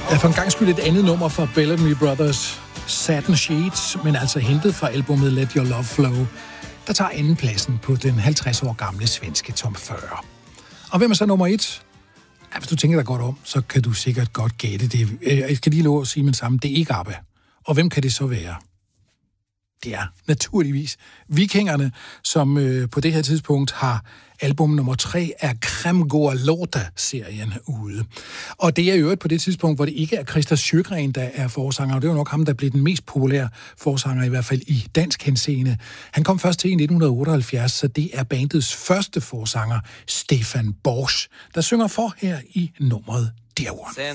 For en gang skyld et andet nummer fra Bellamy Brothers, Satin Sheets, men altså hentet fra albumet Let Your Love Flow, der tager andenpladsen på den 50 år gamle svenske top 40. Og hvem er så nummer 1? Ja, hvis du tænker dig godt om, så kan du sikkert godt gætte det. Jeg skal lige love at sige med det samme, det er ikke ABBA. Og hvem kan det så være? Det er naturligvis Vikingerne, som på det her tidspunkt har album nummer 3 af Kremgård-Låta-serien ude. Og det er i øvrigt på det tidspunkt, hvor det ikke er Christer Sjögren, der er forsanger, og det er jo nok ham, der blev den mest populære forsanger, i hvert fald i dansk henseende. Han kom først til i 1978, så det er bandets første forsanger, Stefan Borsch, der synger for her i nummeret Dear One.